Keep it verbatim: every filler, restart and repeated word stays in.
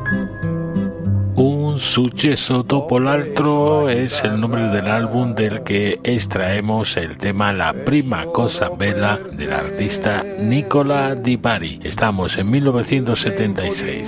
Un suceso dopo l'altro es el nombre del álbum del que extraemos el tema La prima cosa bella del artista Nicola Di Bari. Estamos en mil novecientos setenta y seis.